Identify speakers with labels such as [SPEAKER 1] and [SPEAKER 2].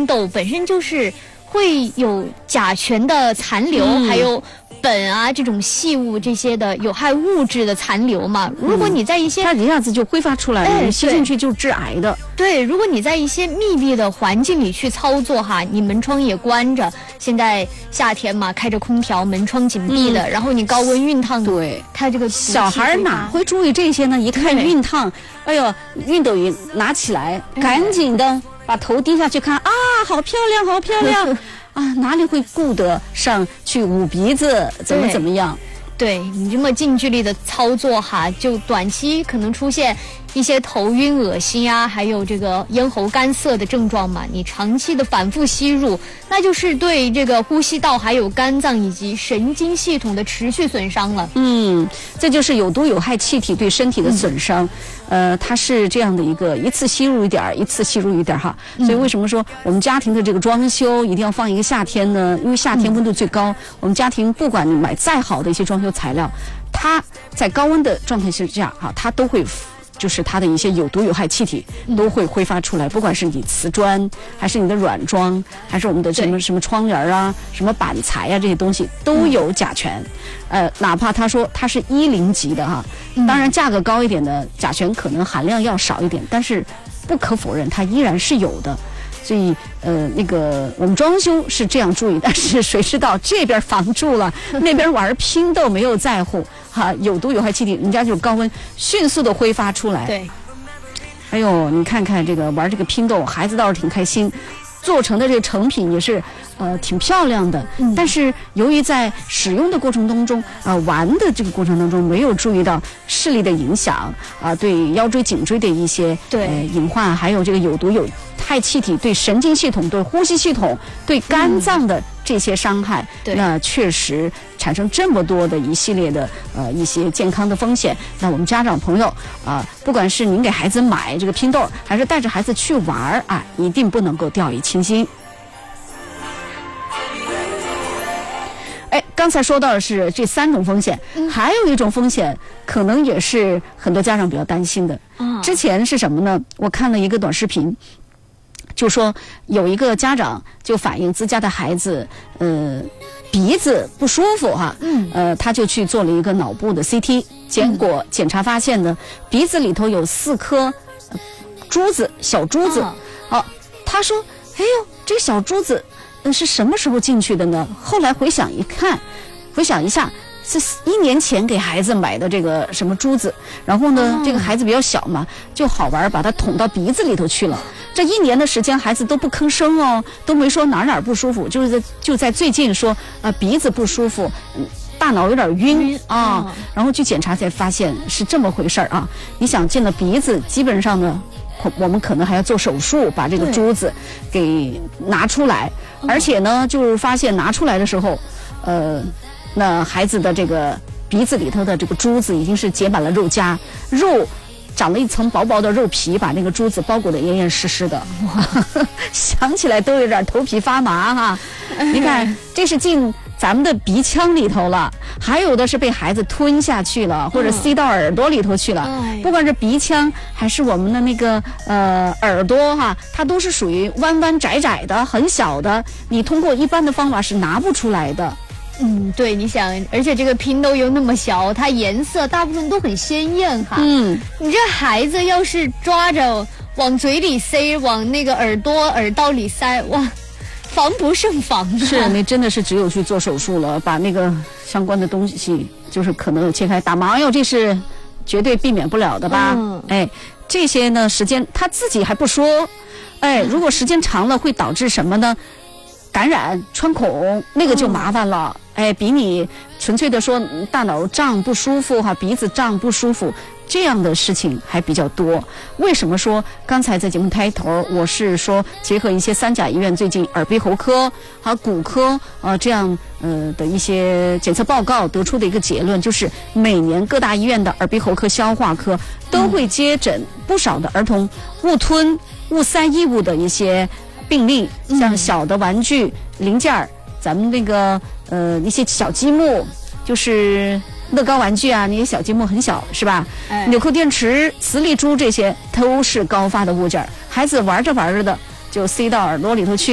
[SPEAKER 1] 拼豆本身就是会有甲醛的残留，还有苯啊这种细物这些的有害物质的残留嘛。如果你在一些
[SPEAKER 2] 它一下子就挥发出来了，你吸进去就致癌的。
[SPEAKER 1] 对，如果你在一些密闭的环境里去操作哈，你门窗也关着，现在夏天嘛，开着空调，门窗紧闭的，然后你高温熨烫，
[SPEAKER 2] 对，
[SPEAKER 1] 它这个
[SPEAKER 2] 小孩哪会注意这些呢？一看熨烫，哎呦，熨斗一拿起来，赶紧的把头低下去看啊，好漂亮，好漂亮啊，哪里会顾得上去捂鼻子，怎么样？
[SPEAKER 1] 对，你这么近距离的操作哈，就短期可能出现一些头晕、恶心啊，还有这个咽喉干涩的症状嘛。你长期的反复吸入，那就是对这个呼吸道、还有肝脏以及神经系统的持续损伤了。
[SPEAKER 2] 这就是有毒有害气体对身体的损伤。它是这样的一次吸入一点，一次吸入一点哈。所以为什么说我们家庭的这个装修一定要放一个夏天呢？因为夏天温度最高，我们家庭不管你买再好的一些装修材料，它在高温的状态之下哈，它都会。就是它的一些有毒有害气体都会挥发出来，不管是你瓷砖，还是你的软装，还是我们的什么窗帘啊、什么板材啊，这些东西都有甲醛。哪怕他说它是10级的哈，当然价格高一点的甲醛可能含量要少一点，但是不可否认它依然是有的。所以我们装修是这样注意，但是谁知道这边防住了，那边玩拼豆没有在乎哈，有毒有害气体，人家就是高温迅速的挥发出来。
[SPEAKER 1] 对，
[SPEAKER 2] 哎呦，你看看这个玩这个拼豆，孩子倒是挺开心，做成的这个成品也是挺漂亮的。但是由于在使用的过程当中玩的这个过程当中没有注意到视力的影响对腰椎颈椎的一些隐患，还有这个有毒有害气体对神经系统、对呼吸系统、对肝脏的这些伤害，那确实产生这么多的一系列的一些健康的风险。那我们家长朋友不管是您给孩子买这个拼豆，还是带着孩子去玩一定不能够掉以轻心。刚才说到的是这3种风险，还有一种风险可能也是很多家长比较担心的。之前是什么呢？我看了一个短视频，就说有一个家长就反映自家的孩子鼻子不舒服哈，他就去做了一个脑部的 CT， 结果检查发现呢，鼻子里头有4颗珠子，小珠子。他说：“哎呦，这小珠子是什么时候进去的呢？”后来回想一下，是1年前给孩子买的这个什么珠子，然后呢，这个孩子比较小嘛，就好玩，把它捅到鼻子里头去了。这1年的时间，孩子都不吭声哦，都没说哪不舒服，就在最近说鼻子不舒服，大脑有点晕然后去检查才发现是这么回事啊。你想进了鼻子，基本上呢，我们可能还要做手术把这个珠子给拿出来，而且呢，就是发现拿出来的时候，那孩子的这个鼻子里头的这个珠子已经是结满了肉痂，肉长了一层薄薄的肉皮，把那个珠子包裹得严严实实的。想起来都有点头皮发麻哈。你看，这是进咱们的鼻腔里头了，还有的是被孩子吞下去了，或者塞到耳朵里头去了。不管是鼻腔还是我们的那个耳朵哈，它都是属于弯弯窄窄的、很小的，你通过一般的方法是拿不出来的。
[SPEAKER 1] 对，你想，而且这个拼豆又那么小，它颜色大部分都很鲜艳哈。你这孩子要是抓着往嘴里塞，往那个耳道里塞，哇，防不胜防啊。
[SPEAKER 2] 是，那真的是只有去做手术了，把那个相关的东西就是可能切开打麻药，这是绝对避免不了的吧。这些呢时间他自己还不说，如果时间长了会导致什么呢？感染穿孔，那个就麻烦了。比你纯粹的说大脑胀不舒服鼻子胀不舒服这样的事情还比较多。为什么说刚才在节目开头我是说结合一些3甲医院最近耳鼻喉科和骨科这样的一些检测报告得出的一个结论，就是每年各大医院的耳鼻喉科、消化科都会接诊不少的儿童误吞、误塞异物的一些病例，像小的玩具零件，咱们那个一些小积木，就是乐高玩具那些小积木很小是吧？纽扣电池、磁力珠这些都是高发的物件，孩子玩着玩着的就塞到耳朵里头去。